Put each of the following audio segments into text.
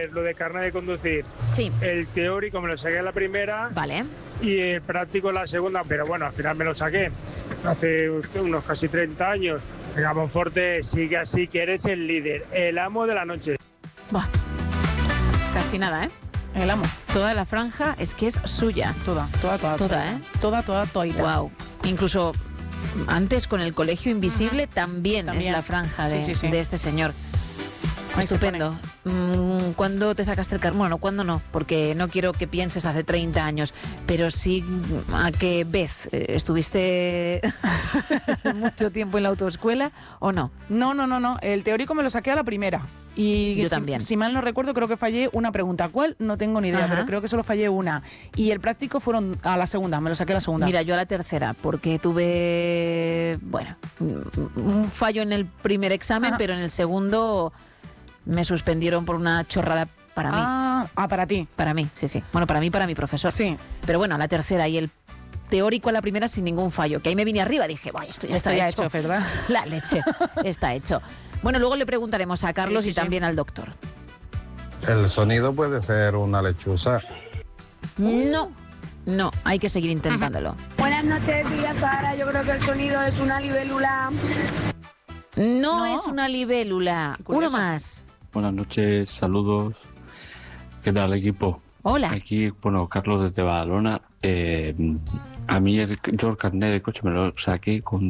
lo de carnet de conducir. Sí. El teórico me lo saqué la primera. Vale. Y el práctico la segunda, pero bueno, al final me lo saqué hace unos casi 30 años. Venga, Monforte, sigue así, que eres el líder, el amo de la noche. Buah. Casi nada, ¿eh? El amo. Toda la franja es que es suya. Toda, ¿eh? Todita. Wow. Incluso antes con el Colegio Invisible también es la franja de este señor. Estupendo. ¿Cuándo te sacaste el carnet? Bueno, ¿cuándo no? Porque no quiero que pienses hace 30 años, pero sí a qué vez estuviste mucho tiempo en la autoescuela o no. No. El teórico me lo saqué a la primera. Y yo también. Si mal no recuerdo, creo que fallé una pregunta. ¿Cuál? No tengo ni idea, pero creo que solo fallé una. Y el práctico fueron a la segunda, me lo saqué a la segunda. Mira, yo a la tercera, porque tuve, bueno, un fallo en el primer examen, pero en el segundo me suspendieron por una chorrada para mí. Para ti. Para mí, sí. Bueno, para mí, para mi profesor. Sí. Pero bueno, a la tercera y el teórico a la primera sin ningún fallo. Que ahí me vine arriba, dije, esto ya está hecho, ¿verdad? La leche, está hecho. Bueno, luego le preguntaremos a Carlos y también al doctor. ¿El sonido puede ser una lechuza? No, hay que seguir intentándolo. Buenas noches, tía Sara. Yo creo que el sonido es una libélula. No es una libélula. Uno más. Buenas noches, saludos. ¿Qué tal, equipo? Hola. Aquí, Carlos desde Badalona. A mí yo el carnet de coche me lo saqué con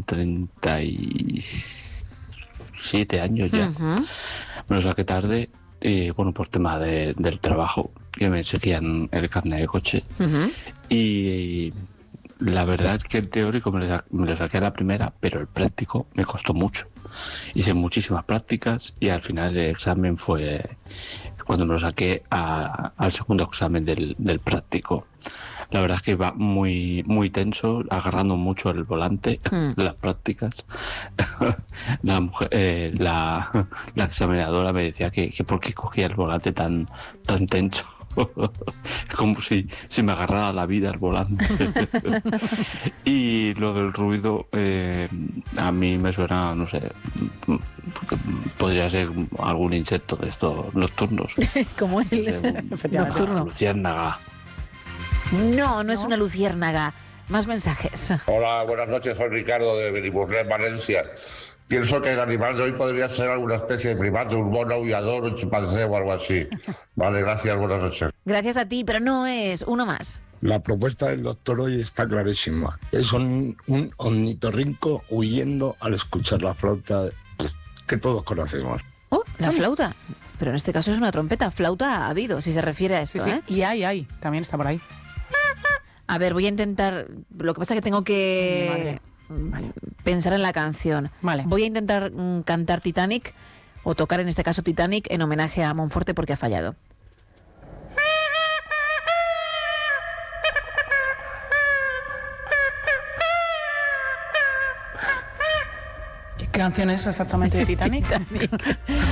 37 años ya. Me lo saqué tarde, por tema del trabajo, que me exigían el carnet de coche. Y la verdad es que el teórico me lo saqué a la primera, pero el práctico me costó mucho. Hice muchísimas prácticas y al final del examen fue cuando me lo saqué al segundo examen del práctico. La verdad es que iba muy, muy tenso, agarrando mucho el volante de las prácticas. La examinadora me decía que por qué cogía el volante tan tenso. Como si me agarrara la vida al volante. Y lo del ruido a mí me suena, no sé, podría ser algún insecto de estos nocturnos. Como el nocturno. Luciérnaga. No es una luciérnaga. Más mensajes. Hola, buenas noches, soy Ricardo de Benimuslem, Valencia. Pienso que el animal de hoy podría ser alguna especie de primate, un mono aullador, un chimpancé o algo así. Vale, gracias, buenas noches. Gracias a ti, pero no es. Uno más. La propuesta del doctor hoy está clarísima. Es un ornitorrinco huyendo al escuchar la flauta que todos conocemos. La flauta. Pero en este caso es una trompeta. Flauta ha habido, si se refiere a esto. Sí. Y hay. También está por ahí. A ver, voy a intentar. Lo que pasa es que tengo que pensar en la canción. Vale. Voy a intentar cantar Titanic, o tocar en este caso Titanic, en homenaje a Monforte porque ha fallado. ¿Qué canción es exactamente de Titanic? Titanic.